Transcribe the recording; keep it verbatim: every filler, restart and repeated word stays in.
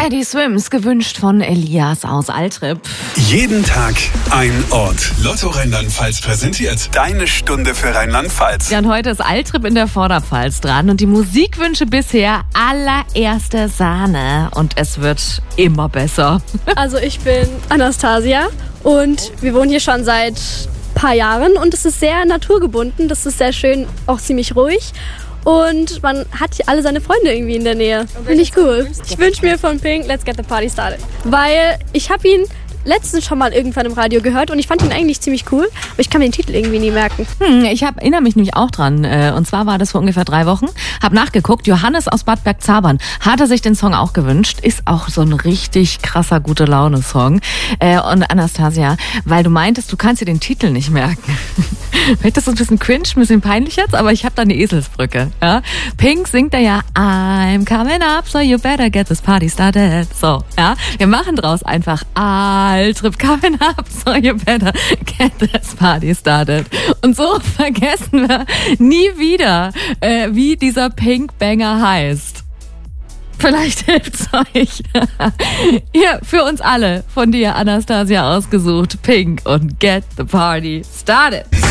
Eddie Swims, gewünscht von Elias aus Altrip. Jeden Tag ein Ort. Lotto Rheinland-Pfalz präsentiert deine Stunde für Rheinland-Pfalz. Ja, und heute ist Altrip in der Vorderpfalz dran und die Musikwünsche bisher allererste Sahne und es wird immer besser. Also ich bin Anastasia und wir wohnen hier schon seit ein paar Jahren und es ist sehr naturgebunden, das ist sehr schön, auch ziemlich ruhig. Und man hat hier alle seine Freunde irgendwie in der Nähe. Finde ich cool. Ich wünsche mir von Pink Let's Get the Party Started. Weil ich habe ihn letztens schon mal irgendwann im Radio gehört und ich fand ihn eigentlich ziemlich cool, aber ich kann mir den Titel irgendwie nie merken. Hm, ich hab, erinnere mich nämlich auch dran. Und zwar war das vor ungefähr drei Wochen. Hab nachgeguckt, Johannes aus Bad Bergzabern hat er sich den Song auch gewünscht. Ist auch so ein richtig krasser Gute-Laune-Song. Und Anastasia, weil du meintest, du kannst dir den Titel nicht merken. Vielleicht ist das ein bisschen cringe, ein bisschen peinlich jetzt, aber ich habe da eine Eselsbrücke. Ja? Pink singt da ja I'm coming up, so you better get this party started. So, ja, wir machen draus einfach Altrip coming up, so you better get this party started. Und so vergessen wir nie wieder, äh, wie dieser Pink-Banger heißt. Vielleicht hilft's euch. Hier, für uns alle, von dir, Anastasia, ausgesucht. Pink und Get the Party Started.